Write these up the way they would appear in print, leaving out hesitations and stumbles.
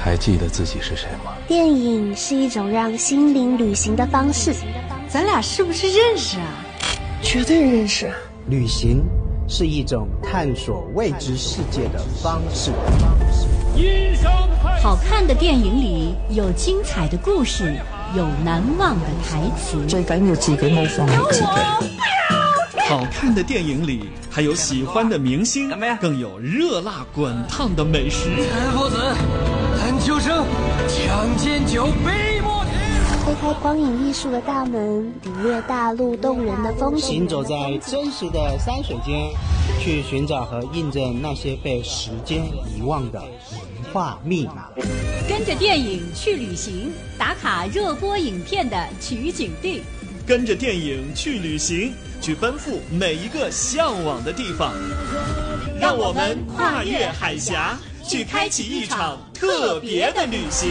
还记得自己是谁吗？ 电影是一种让心灵旅行的方式。 咱俩是不是认识啊？ 绝对认识。 旅行是一种探索未知世界的方式。 好看的电影里有精彩的故事，有难忘的台词。 最緊要自己冇放棄自己。 好看的电影里还有喜欢的明星，更有热辣滚烫的美食。 陈夫子，陈秋生，强奸酒杯莫停。 推开光影艺术的大门，领略大陆动人的风景。 行走在真实的山水间，去寻找和印证那些被时间遗忘的文化密码。 跟着电影去旅行，打卡热播影片的取景地。 跟着电影去旅行，去奔赴每一个向往的地方。让我们跨越海峡，去开启一场特别的旅行。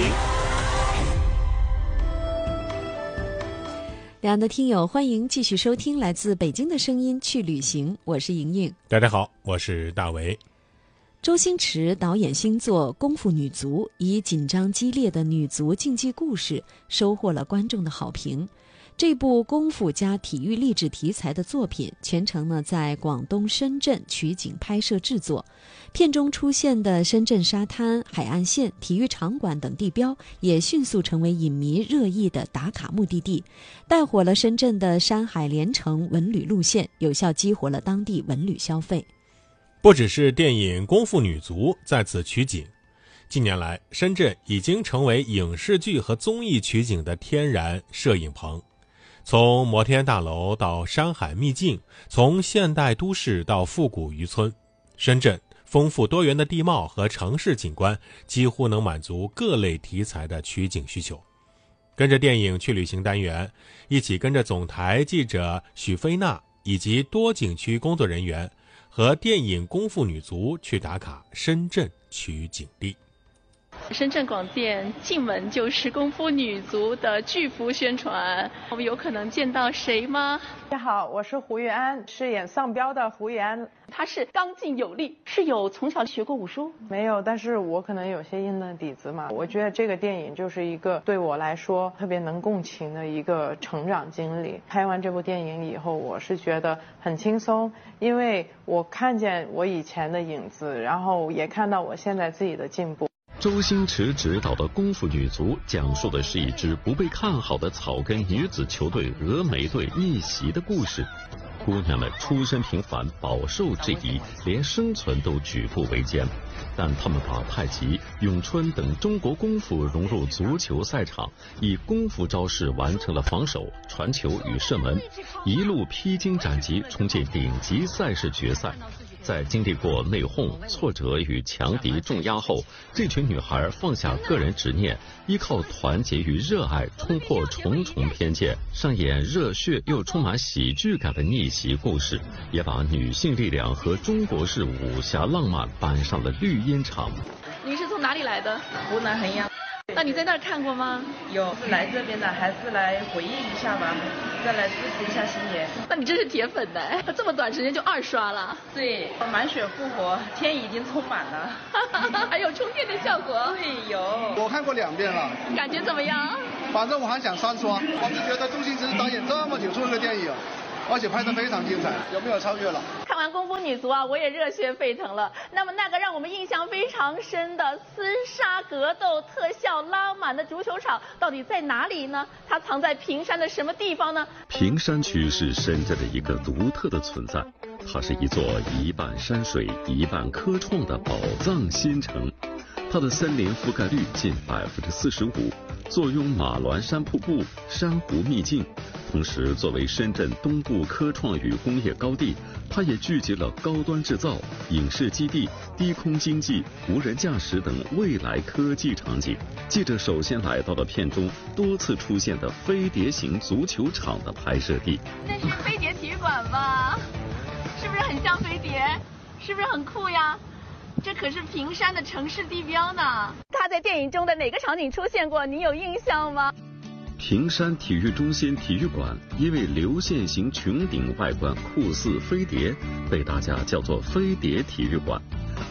两岸的听友，欢迎继续收听来自北京的声音去旅行，我是莹莹。 大家好，我是大为。 周星驰导演新作《功夫女足》，以紧张激烈的女足竞技故事收获了观众的好评。这部功夫加体育励志题材的作品，全程在广东深圳取景拍摄制作。片中出现的深圳沙滩、海岸线、体育场馆等地标，也迅速成为影迷热议的打卡目的地，带火了深圳的山海连城文旅路线，有效激活了当地文旅消费。 不只是电影《功夫女足》在此取景，近年来，深圳已经成为影视剧和综艺取景的天然摄影棚。从摩天大楼到山海秘境，从现代都市到复古渔村，深圳丰富多元的地貌和城市景观几乎能满足各类题材的取景需求。跟着电影去旅行单元，一起跟着总台记者许飞娜以及多景区工作人员和电影《功夫女足》去打卡深圳取景地。 深圳广电进门就是功夫女足的巨幅宣传，我们有可能见到谁吗？ 大家好，我是胡玉安，饰演丧彪的胡玉安。 她是刚劲有力，是有从小学过武术？ 没有，但是我可能有些硬的底子嘛。我觉得这个电影就是一个对我来说特别能共情的一个成长经历。拍完这部电影以后，我是觉得很轻松，因为我看见我以前的影子，然后也看到我现在自己的进步。 周星驰执导的《功夫女足》讲述的是一支不被看好的草根女子球队峨眉队逆袭的故事。姑娘们出身平凡，饱受质疑，连生存都举步维艰。但他们把太极、咏春等中国功夫融入足球赛场，以功夫招式完成了防守、传球与射门，一路披荆斩棘，冲进顶级赛事决赛。在经历过内讧、挫折与强敌重压后，这群女孩放下个人执念，依靠团结与热爱，冲破重重偏见，上演热血又充满喜剧感的逆袭故事，也把女性力量和中国式武侠浪漫搬上了绿茵场。 您是从哪里来的？ 湖南衡阳。 那你在那儿看过吗？ 有，是来这边的，还是来回忆一下吧，再来支持一下星爷。 那你真是铁粉的，这么短时间就2刷了。 对，满血复活，天已经充满了， 还有充电的效果。 对，有。 我看过2遍了， 感觉怎么样？ 反正我还想3刷。我是觉得周星驰导演这么久出了个电影，而且拍得非常精彩，有没有超越了？ 看完《功夫女足》啊，我也热血沸腾了。那么那个让我们印象非常深的厮杀格斗、特效拉满的足球场到底在哪里呢？它藏在平山的什么地方呢？ 平山区是深圳的一个独特的存在，它是一座一半山水、一半科创的宝藏新城。它的森林覆盖率近45%，坐拥马峦山瀑布、珊瑚秘境。同时，作为深圳东部科创与工业高地，它也聚集了高端制造、影视基地、低空经济、无人驾驶等未来科技场景。记者首先来到了片中多次出现的飞碟型足球场的拍摄地。 这是飞碟体育馆吧？是不是很像飞碟？是不是很酷呀？这可是平山的城市地标呢。它在电影中的哪个场景出现过？你有印象吗？ 平山体育中心体育馆因为流线型穹顶外观酷似飞碟，被大家叫做飞碟体育馆。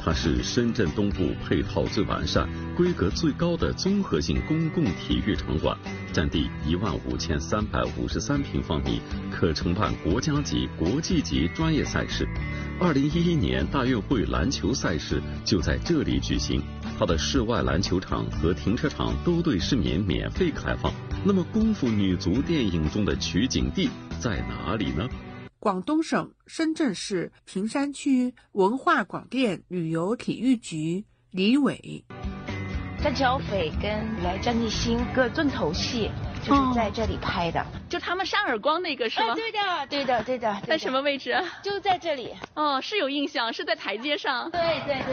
它是深圳东部配套最完善、规格最高的综合性公共体育场馆，占地15353平方米，可承办国家级、国际级专业赛事。2011年大运会篮球赛事就在这里举行，它的室外篮球场和停车场都对市民免费开放。那么，功夫女足电影中的取景地在哪里呢？ 广东省深圳市坪山区文化广电旅游体育局李伟。 张小斐跟张艺兴个重头戏就是在这里拍的， 就他们扇耳光那个是吗？ 对的。 在什么位置？ 就在这里。 哦，是有印象，是在台阶上。 对。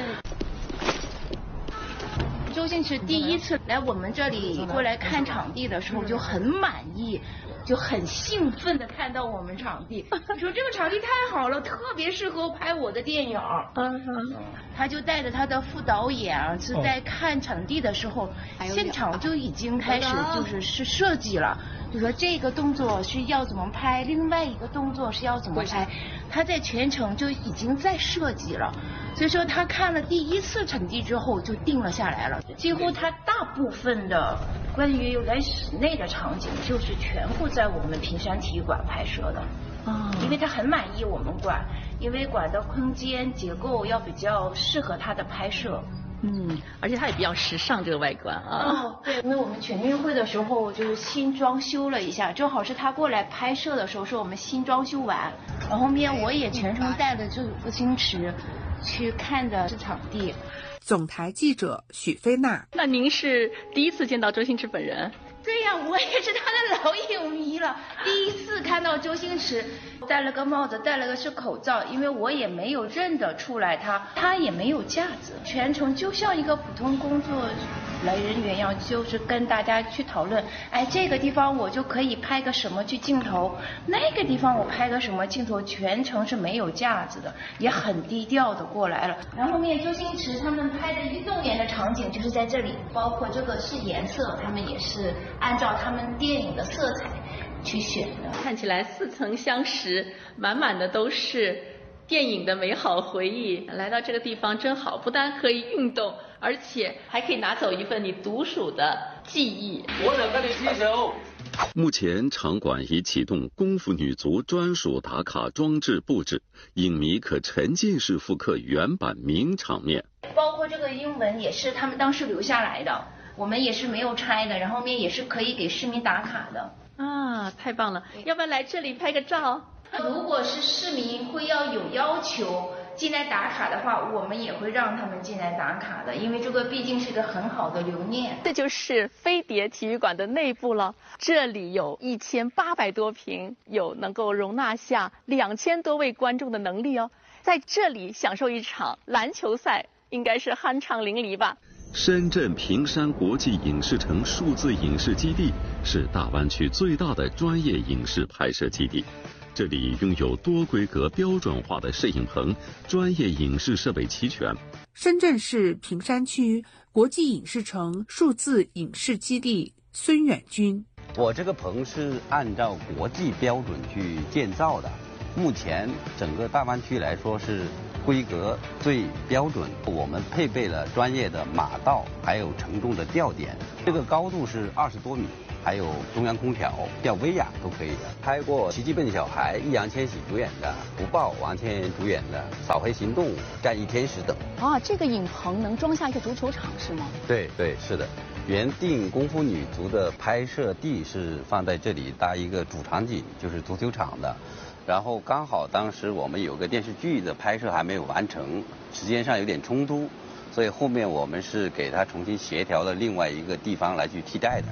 周星驰第一次来我们这里过来看场地的时候就很满意，就很兴奋的看到我们场地，说这个场地太好了，特别适合拍我的电影。他就带着他的副导演是在看场地的时候，现场就已经开始是设计了，就说这个动作是要怎么拍，另外一个动作是要怎么拍，他在全程就已经在设计了。所以说他看了第一次场地之后就定了下来了，几乎他大部分的关于来室内的场景就是全部在我们坪山体育馆拍摄的。因为他很满意我们馆，因为馆的空间结构要比较适合他的拍摄。 而且它也比较时尚，这个外观啊。 对，因为我们全运会的时候就是新装修了一下，正好是他过来拍摄的时候是我们新装修完，然后后面我也全程带了周星驰去看的这场地。 总台记者许飞娜。 那您是第一次见到周星驰本人？ 对呀，我也是他的老影迷了。第一次看到周星驰，戴了个帽子，戴了个是口罩，因为我也没有认得出来他也没有架子，全程就像一个普通工作来人员一样，就是跟大家去讨论，这个地方我就可以拍个什么去镜头，那个地方我拍个什么镜头，全程是没有架子的，也很低调的过来了。然后后面周星驰他们拍的运动员的场景就是在这里，包括这个是颜色，他们也是按照他们电影的色彩去选的。 看起来似曾相识，满满的都是电影的美好回忆。来到这个地方真好，不但可以运动，而且还可以拿走一份你独属的记忆。 我想跟你踢球。 目前场馆已启动功夫女足专属打卡装置布置，影迷可沉浸式复刻原版名场面。 包括这个英文也是他们当时留下来的，我们也是没有拆的，然后面也是可以给市民打卡的。 太棒了！要不要来这里拍个照？ 如果是市民会有要求进来打卡的话，我们也会让他们进来打卡的，因为这个毕竟是个很好的留念。 这就是飞碟体育馆的内部了，这里有1800多平，有能够容纳下2000多位观众的能力哦。在这里享受一场篮球赛，应该是酣畅淋漓吧。 深圳坪山国际影视城数字影视基地是大湾区最大的专业影视拍摄基地，这里拥有多规格标准化的摄影棚，专业影视设备齐全。 深圳市坪山区国际影视城数字影视基地孙远军。 我这个棚是按照国际标准去建造的，目前整个大湾区来说是规格最标准，我们配备了专业的马道，还有承重的吊点，这个高度是20多米，还有中央空调，叫威亚都可以的。拍过《奇迹笨小孩》易烊千玺主演的，《福报》王千源主演的，《扫黑行动》战役天使等。 这个影棚能装下一个足球场是吗？ 对，是的。原定功夫女足的拍摄地是放在这里搭一个主场景，就是足球场的。然后刚好当时我们有个电视剧的拍摄还没有完成，时间上有点冲突，所以后面我们是给他重新协调了另外一个地方来去替代的。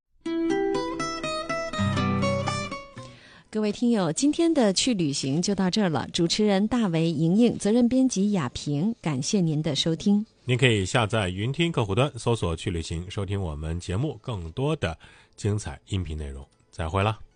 各位听友，今天的去旅行就到这儿了。主持人大为、莹莹，责任编辑雅萍，感谢您的收听。 您可以下载云听客户端，搜索去旅行，收听我们节目更多的精彩音频内容。再会了。